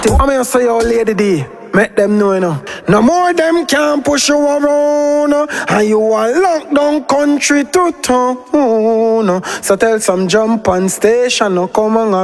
I'm gonna say your lady D. Make them know, you know. No more them can push you around, and you are locked down country to town. So tell some jump on station, come on.